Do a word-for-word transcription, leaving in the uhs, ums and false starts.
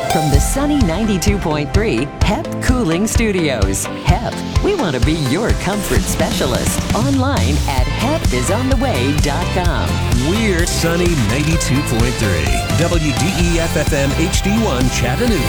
From the sunny ninety-two point three H E P Cooling Studios. H E P, we want to be your comfort specialist. Online at hep is on the way dot com. We're Sunny ninety-two point three. W D E F F M H D one Chattanooga.